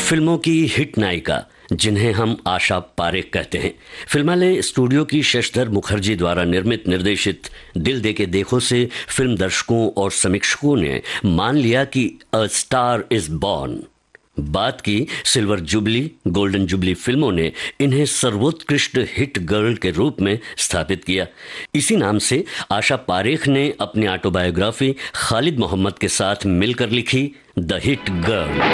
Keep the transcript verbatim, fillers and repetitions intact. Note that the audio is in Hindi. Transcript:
फिल्मों की हिट नायिका जिन्हें हम आशा पारेख कहते हैं, फिल्मालय स्टूडियो की शशधर मुखर्जी द्वारा निर्मित निर्देशित दिल दे के देखो से फिल्म दर्शकों और समीक्षकों ने मान लिया कि अ स्टार इज बॉर्न। बात की सिल्वर जुबली, गोल्डन जुबली फिल्मों ने इन्हें सर्वोत्कृष्ट हिट गर्ल के रूप में स्थापित किया। इसी नाम से आशा पारेख ने अपनी ऑटोबायोग्राफी खालिद मोहम्मद के साथ मिलकर लिखी द हिट गर्ल।